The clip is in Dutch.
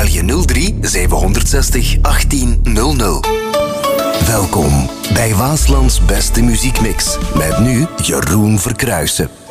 je 03 760 1800. Welkom bij Waaslands beste muziekmix. Met nu Jeroen Verkruijsen.